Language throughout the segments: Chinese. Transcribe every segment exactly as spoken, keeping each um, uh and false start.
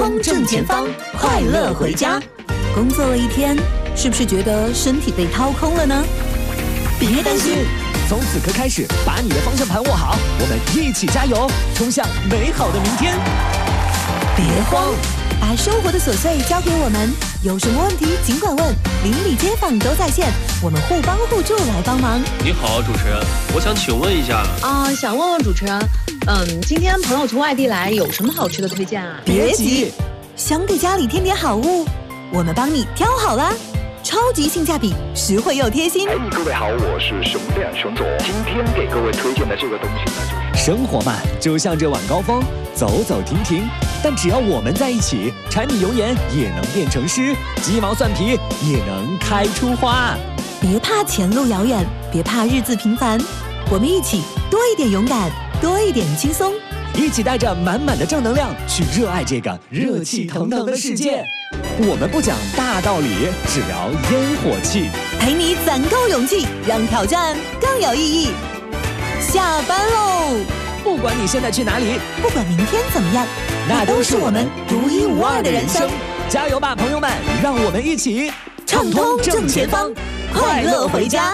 通正前方，快乐回家。工作了一天，是不是觉得身体被掏空了呢？别担心， 从此刻开始，把你的方向盘握好，我们一起加油，冲向美好的明天。 别慌，把生活的琐碎交给我们，有什么问题尽管问，邻里街坊都在线，我们互帮互助来帮忙。 你好，主持人，我想请问一下啊、呃，想问问主持人，嗯，今天朋友从外地来，有什么好吃的推荐啊？ 别急，想给家里添点好物，我们帮你挑好啦。超级性价比，实惠又贴心。 哎，各位好，我是熊亮熊总。今天给各位推荐的这个东西呢，就是生活嘛，就像这晚高峰，走走停停。但只要我们在一起，柴米油盐也能变成诗，鸡毛蒜皮也能开出花。 别怕前路遥远，别怕日子平凡，我们一起多一点勇敢，多一点轻松， 一起带着满满的正能量去热爱这个热气腾腾的世界。我们不讲大道理，只聊烟火气， 陪你攒够勇气，让挑战更有意义。下班喽！ 不管你现在去哪里， 不管明天怎么样， 那都是我们独一无二的人生。加油吧，朋友们！让我们一起畅通正前方，快乐回家。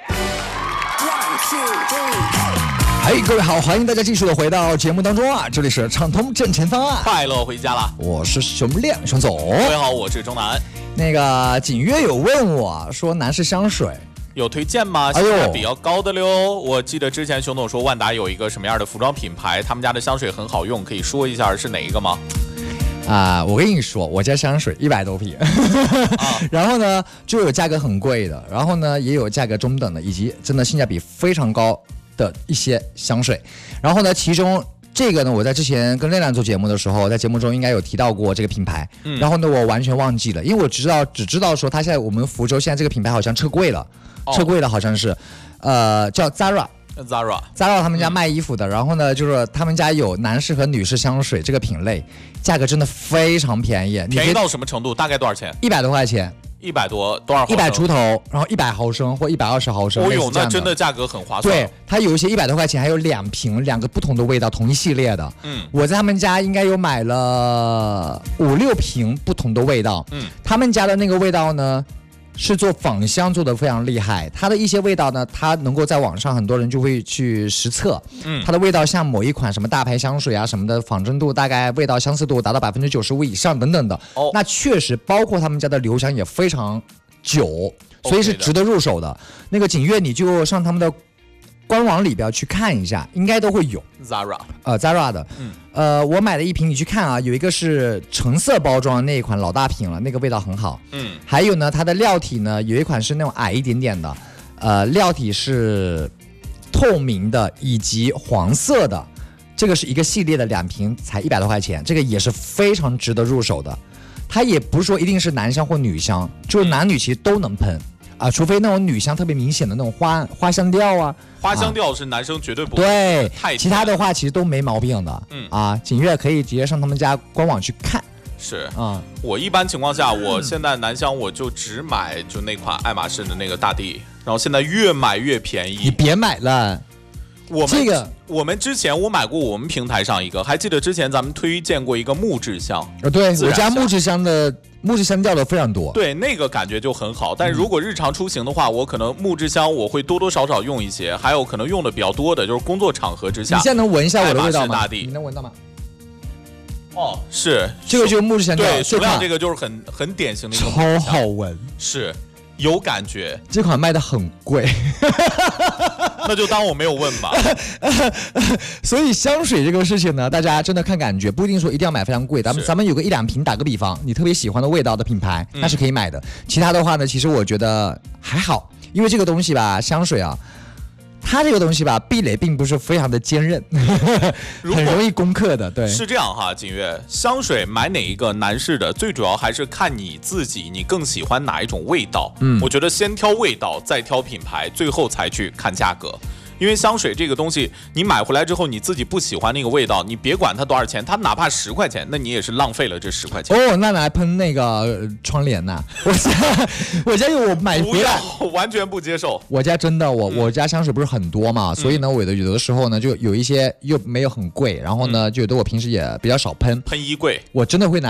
嗨，各位好，欢迎大家继续的回到节目当中啊！这里是畅通正前方啊， 快乐回家啦！ 我是熊亮熊总。 各位好，我是钟南。 那个景月有问我说，男士香水有推荐吗？ 哎呦， 性价比较高的溜。我记得之前熊总说万达有一个什么样的服装品牌，他们家的香水很好用，可以说一下是哪一个吗？ 啊、呃，我跟你说，我家香水一百多瓶，啊、然后呢就有价格很贵的，然后呢也有价格中等的，以及真的性价比非常高的一些香水。然后呢，其中这个呢，我在之前跟亮亮做节目的时候，在节目中应该有提到过这个品牌，嗯、然后呢我完全忘记了，因为我知道只知道说他现在我们福州现在这个品牌好像撤柜了，哦、撤柜了好像是，呃，叫 Zara。Zara Zara 他们家卖衣服的，嗯、然后呢，就是他们家有男士和女士香水这个品类，价格真的非常便宜。 便宜到什么程度？大概多少钱？ 一百多块钱。 一百多多少？ 一百出头，然后一百毫升或一百二十毫升。 哦呦，那真的价格很划算。 对，它有一些一百多块钱，还有两瓶，两个不同的味道，同一系列的。嗯，我在他们家应该有买了五六瓶不同的味道。嗯，他们家的那个味道呢，是做仿香做的非常厉害，它的一些味道呢，它能够在网上很多人就会去实测，嗯，它的味道像某一款什么大牌香水啊什么的，仿真度大概味道相似度达到百分之九十五以上等等的，哦，那确实包括他们家的留香也非常久，所以是值得入手的。那个景月你就上他们的官网里边去看一下，应该都会有 Zara， 呃 Zara 的，嗯，呃，我买了一瓶，你去看啊，有一个是橙色包装那一款老大瓶了，那个味道很好，嗯，还有呢，它的料体呢，有一款是那种矮一点点的，呃，料体是透明的以及黄色的，这个是一个系列的两瓶，才一百多块钱，这个也是非常值得入手的。它也不是说一定是男香或女香，就是男女其实都能喷。啊，除非那种女香特别明显的那种花花香调啊， 花香调是男生绝对不会， 对， 太其他的话其实都没毛病的。嗯啊，景月可以直接上他们家官网去看。 是啊，我一般情况下，我现在男香我就只买就那款爱马仕的那个大地，然后现在越买越便宜。 你别买了。 我们这个， 我们之前我买过我们平台上一个，还记得之前咱们推荐过一个木质香， 呃，对，我家木质香的木质香调的非常多， 对，那个感觉就很好。但如果日常出行的话，我可能木质香我会多多少少用一些，还有可能用的比较多的就是工作场合之下。 你现在能闻一下我的味道吗？ 大地， 你能闻到吗？ 哦，是这个就是木质香调， 对，手量这个就是很很典型的一个超好闻， 是有感觉。 这款卖的很贵。 那就当我没有问吧。 所以香水这个事情呢，大家真的看感觉，不一定说一定要买非常贵。咱们咱们有个一两瓶，打个比方，你特别喜欢的味道的品牌，那是可以买的。嗯、其他的话呢，其实我觉得还好，因为这个东西吧，香水啊，它这个东西吧，壁垒并不是非常的坚韧，很容易攻克的。对， 是这样哈，景月，香水买哪一个男士的，最主要还是看你自己，你更喜欢哪一种味道。嗯，我觉得先挑味道，再挑品牌，最后才去看价格。因为香水这个东西，你买回来之后你自己不喜欢那个味道，你别管它多少钱，它哪怕十块钱，那你也是浪费了这十块钱。 哦，那拿来喷那个、呃、窗帘呐、啊？我家我家有我买回来， 完全不接受。 我家真的，我、嗯、我家香水不是很多嘛，所以呢，我的有的时候呢，就有一些又没有很贵，然后呢，就有的我平时也比较少喷， 喷衣柜， 我真的会拿。